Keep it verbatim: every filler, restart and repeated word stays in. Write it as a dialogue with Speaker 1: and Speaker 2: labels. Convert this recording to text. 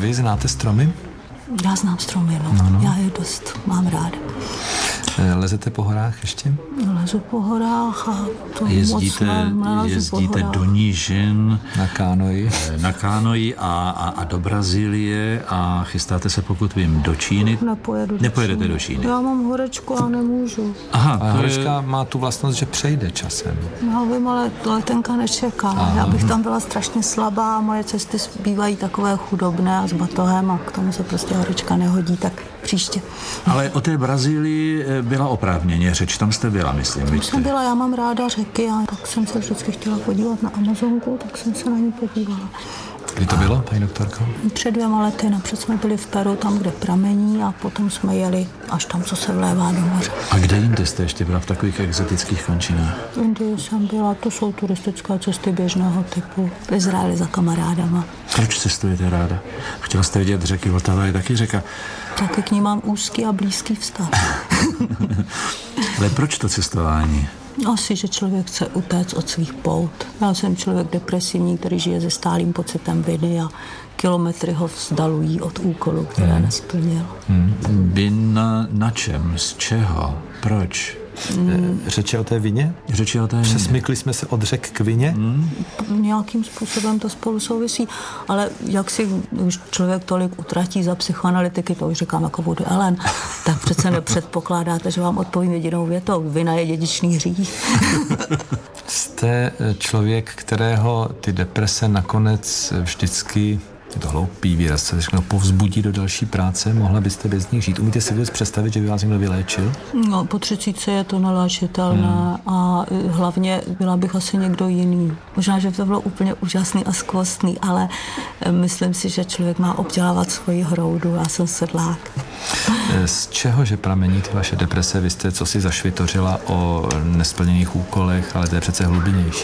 Speaker 1: Vy znáte stromy?
Speaker 2: Já znám stromy, no. no, no. Já je dost mám ráda.
Speaker 1: Lezete po horách ještě?
Speaker 2: Lezu po horách a to
Speaker 3: jezdíte,
Speaker 2: moc ne,
Speaker 3: jezdíte do nížin,
Speaker 1: na kánoji,
Speaker 3: na kánoji a, a, a do Brazílie a chystáte se, pokud vím, do Číny.
Speaker 2: Nepojedu do
Speaker 3: Nepojedete
Speaker 2: Číny.
Speaker 3: do Číny.
Speaker 2: Já mám horečku a nemůžu.
Speaker 3: Aha,
Speaker 1: a horečka je... má tu vlastnost, že přejde časem.
Speaker 2: Já vím, ale letenka nečeká. Aha. Já bych tam byla strašně slabá, moje cesty bývají takové chudobné a s batohem a k tomu se prostě horečka nehodí, tak příště.
Speaker 3: Ale o té Brazílii byla oprávněně řeč, tam jste byla, myslím.
Speaker 2: Tam jsem byla, já mám ráda řeky a tak jsem se vždycky chtěla podívat na Amazonku, tak jsem se na ní podívala.
Speaker 1: Kdy to bylo, paní doktorko?
Speaker 2: Před dvěma lety, napřed jsme byli v Peru, tam, kde pramení, a potom jsme jeli až tam, co se vlévá do moře.
Speaker 3: A kde jinde jste ještě byla v takových exotických končinách?
Speaker 2: V Indii jsem byla, to jsou turistické cesty běžného typu. V Izraeli za kamarádama.
Speaker 3: Proč cestujete ráda? Chtěla jste vidět řeky, Vltava je taky řeka.
Speaker 2: Taky k ní mám úzký a blízký vztah.
Speaker 3: Ale proč to cestování?
Speaker 2: Asi, že člověk chce utéct od svých pout. Já jsem člověk depresivní, který žije se stálým pocitem viny a kilometry ho vzdalují od úkolu, které hmm. nesplnil.
Speaker 3: Hmm. Vina na čem? Z čeho? Proč?
Speaker 1: Hmm. Řeči o té vině?
Speaker 3: Řeči o té vině.
Speaker 1: Přesmykli jsme se od řek k vině? Hmm.
Speaker 2: Nějakým způsobem to spolu souvisí, ale jak si už člověk tolik utratí za psychoanalytiky, to už říkám jako Woody Allen, tak přece nepředpokládáte, že vám odpovím jedinou větou. Vina je dědičný hřích.
Speaker 1: Jste člověk, kterého ty deprese nakonec vždycky, je to hloupý výraz, se řekne, povzbudí do další práce, mohla byste bez nich žít. Umíte si vůbec představit, že by vás někdo vyléčil?
Speaker 2: No, po třicítce je to neléčitelné hmm. a hlavně byla bych asi někdo jiný. Možná, že to bylo úplně úžasný a skvostný, ale myslím si, že člověk má obdělávat svoji hroudu. Já jsem sedlák.
Speaker 1: Z čeho, že pramení ty vaše deprese? Vy jste co si zašvitořila o nesplněných úkolech, ale to je přece hlubinnější.